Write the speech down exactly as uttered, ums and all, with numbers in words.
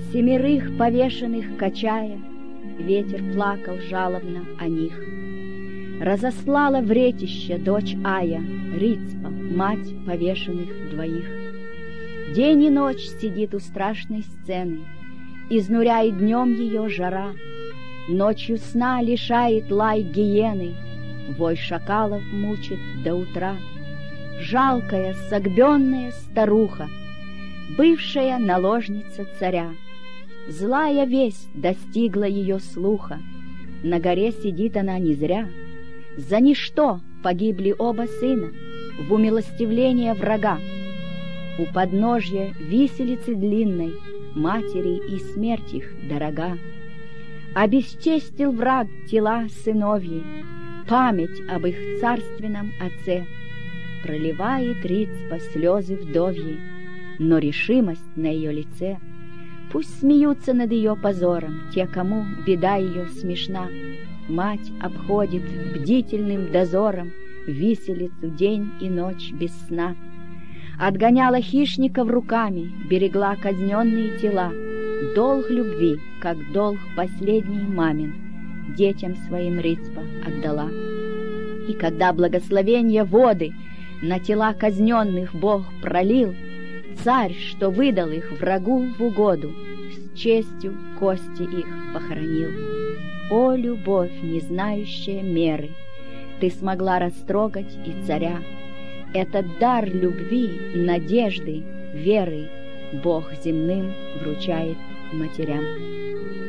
Семерых повешенных качая, ветер плакал жалобно о них. Разослала вретище дочь Ая, Рицпа, мать повешенных двоих. День и ночь сидит у страшной сцены, изнуряет днем ее жара, ночью сна лишает лай гиены, вой шакалов мучит до утра. Жалкая, согбенная старуха, бывшая наложница царя, злая весть достигла ее слуха, на горе сидит она не зря. За ничто погибли оба сына в умилостивление врага. У подножья виселицы длинной матери и смерть их дорога. Обесчестил враг тела сыновьей, память об их царственном отце. Проливает Рицпа слезы вдовьей, но решимость на ее лице. Пусть смеются над ее позором те, кому беда ее смешна. Мать обходит бдительным дозором виселицу день и ночь без сна. Отгоняла хищников руками, берегла казненные тела. Долг любви, как долг последний мамин, детям своим Рицпа отдала. И когда благословенье воды на тела казненных Бог пролил, царь, что выдал их врагу в угоду, с честью кости их похоронил. О, любовь, не знающая меры, ты смогла растрогать и царя. Этот дар любви, надежды, веры Бог земным вручает матерям.